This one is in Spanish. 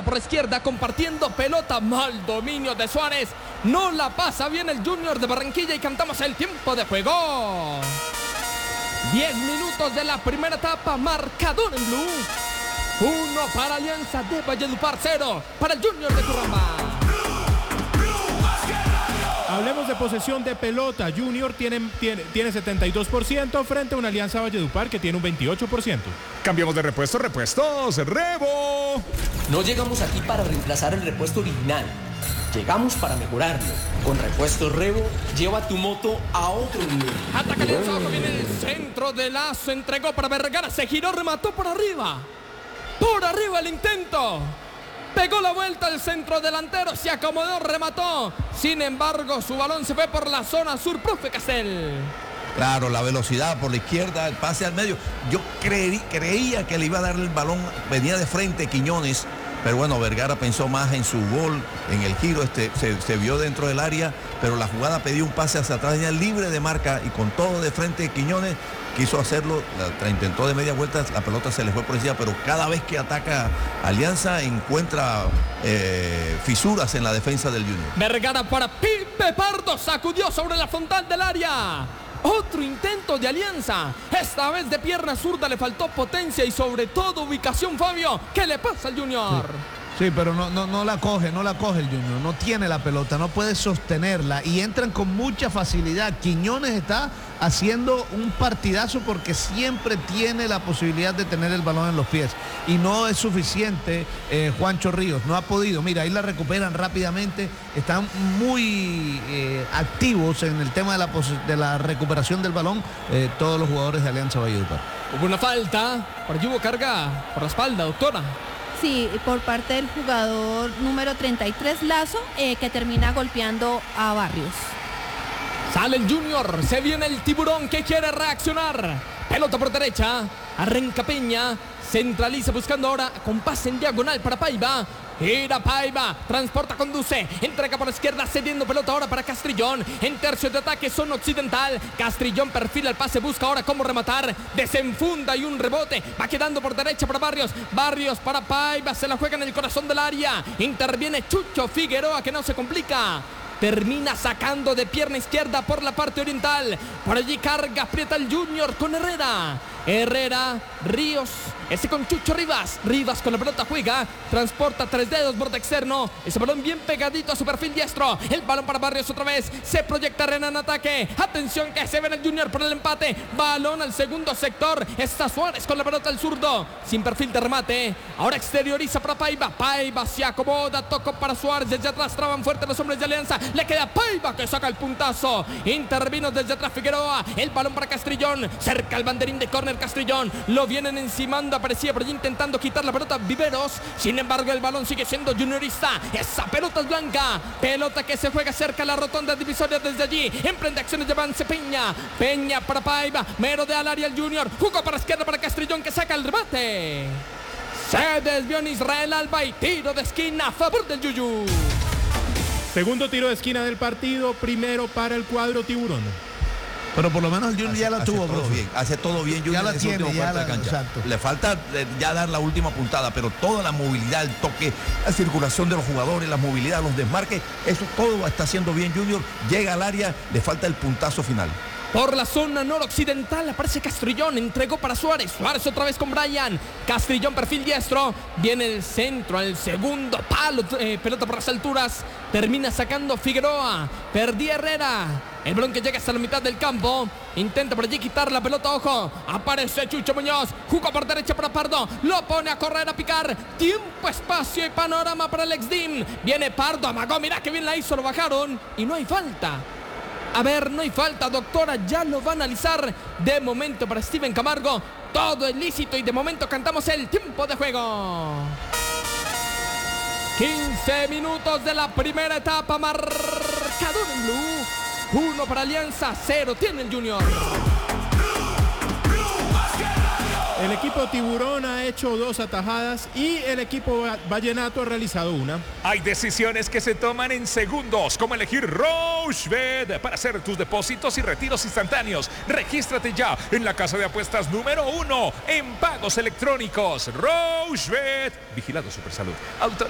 por la izquierda, compartiendo pelota. Mal dominio de Suárez. No la pasa bien el Junior de Barranquilla y cantamos el tiempo de juego. 10 minutos de la primera etapa, marcador en blue. 1 para Alianza de Valledupar, 0 para el Junior de Curramba. Hablemos de posesión de pelota. Junior tiene 72% frente a una Alianza Valledupar que tiene un 28%. Cambiamos de repuestos, Rebo. No llegamos aquí para reemplazar el repuesto original. Llegamos para mejorarlo. Con Repuestos Rebo, lleva tu moto a otro nivel. Ataca Alianza, abajo viene el centro de Lazo, entregó para Vergara, se giró, remató por arriba. Por arriba el intento. Pegó la vuelta al centro delantero, se acomodó, remató. Sin embargo, su balón se fue por la zona sur, profe Castel. Claro, la velocidad por la izquierda, el pase al medio. Yo creía que le iba a dar el balón, venía de frente Quiñones. Pero bueno, Vergara pensó más en su gol, en el giro, se vio dentro del área, pero la jugada pedía un pase hacia atrás, ya libre de marca y con todo de frente Quiñones quiso hacerlo, intentó de media vuelta, la pelota se le fue por encima, pero cada vez que ataca Alianza encuentra fisuras en la defensa del Junior. Vergara para Pipe Pardo, sacudió sobre la frontal del área. Otro intento de Alianza, esta vez de pierna zurda, le faltó potencia y sobre todo ubicación, Fabio. ¿Qué le pasa al Junior? Sí, pero no la coge el Junior, no tiene la pelota, no puede sostenerla y entran con mucha facilidad. Quiñones está haciendo un partidazo porque siempre tiene la posibilidad de tener el balón en los pies y no es suficiente. Juancho Ríos no ha podido, mira, ahí la recuperan rápidamente, están muy activos en el tema de la recuperación del balón, todos los jugadores de Alianza Valledupar. Hubo una falta, por allí hubo carga por la espalda, doctora. Sí, por parte del jugador número 33, Lazo, que termina golpeando a Barrios. Sale el Junior, se viene el Tiburón que quiere reaccionar. Pelota por derecha, arranca Peña, centraliza buscando ahora con pase en diagonal para Paiva. Gira Paiva, transporta, conduce, entrega por la izquierda, cediendo pelota ahora para Castrillón. En tercio de ataque, zona occidental. Castrillón perfila el pase, busca ahora cómo rematar. Desenfunda y un rebote. Va quedando por derecha para Barrios. Barrios para Paiva, se la juega en el corazón del área. Interviene Chucho Figueroa, que no se complica. Termina sacando de pierna izquierda por la parte oriental. Por allí carga, aprieta el Junior con Herrera. Ríos, ese con Chucho Rivas. Rivas con la pelota juega, transporta 3 dedos, borde externo. Ese balón bien pegadito a su perfil diestro. El balón para Barrios otra vez. Se proyecta Herrera en ataque. Atención que se ve en el Junior por el empate. Balón al segundo sector. Está Suárez con la pelota al zurdo. Sin perfil de remate. Ahora exterioriza para Paiva. Paiva se acomoda, tocó para Suárez. Desde atrás traban fuerte los hombres de Alianza. Le queda Paiva que saca el puntazo. Intervino desde atrás Figueroa. El balón para Castrillón. Cerca el banderín de córner Castrillón. Lo vienen encimando. Aparecía por allí intentando quitar la pelota Viveros. Sin embargo, el balón sigue siendo juniorista. Esa pelota es blanca. Pelota que se juega cerca a la rotonda divisoria desde allí. Emprende acciones de avance Peña. Peña para Paiva. Mero de al área el Junior. Jugó para izquierda para Castrillón que saca el remate. Se desvió en Israel Alba y tiro de esquina a favor del Yuyu. Segundo tiro de esquina del partido, primero para el cuadro Tiburón. Pero por lo menos el Junior ya la tuvo, todo bien, hace todo bien Junior, ya la tiene, ya la, exacto. Le falta ya dar la última puntada, pero toda la movilidad, el toque, la circulación de los jugadores, la movilidad, los desmarques, eso todo está haciendo bien Junior. Llega al área, le falta el puntazo final. Por la zona noroccidental aparece Castrillón, entregó para Suárez. Suárez otra vez con Brian. Castrillón perfil diestro. Viene el centro al segundo palo. Pelota por las alturas. Termina sacando Figueroa. Perdí Herrera. El balón que llega hasta la mitad del campo. Intenta por allí quitar la pelota, ojo. Aparece Chucho Muñoz. Jugó por derecha para Pardo. Lo pone a correr, a picar. Tiempo, espacio y panorama para el ex-Dim. Viene Pardo, amagó. Mirá que bien la hizo, lo bajaron. Y no hay falta. A ver, no hay falta, doctora, ya lo va a analizar. De momento para Steven Camargo, todo es lícito y de momento cantamos el tiempo de juego. 15 minutos de la primera etapa, marcador en blue. 1 para Alianza, 0 tiene el Junior. El equipo Tiburón ha hecho 2 atajadas y el equipo Vallenato ha realizado 1. Hay decisiones que se toman en segundos, como elegir Rochebet para hacer tus depósitos y retiros instantáneos. Regístrate ya en la casa de apuestas número 1 en pagos electrónicos. Rochebet, vigilado Supersalud.